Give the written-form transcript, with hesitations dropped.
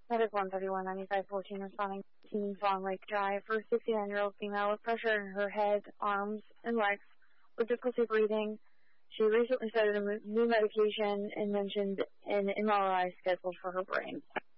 Medic 131-9514 responding to Teen Fawn Lake Drive for a 69-year-old female with pressure in her head, arms, and legs with difficulty breathing. She recently started a new medication and mentioned an MRI scheduled for her brain.